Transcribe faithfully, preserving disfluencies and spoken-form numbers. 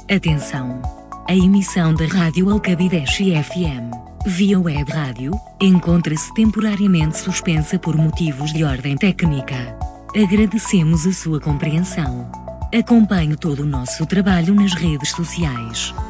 Atenção! A emissão da Rádio Alcabideche F M, via web rádio, encontra-se temporariamente suspensa por motivos de ordem técnica. Agradecemos a sua compreensão. Acompanhe todo o nosso trabalho nas redes sociais.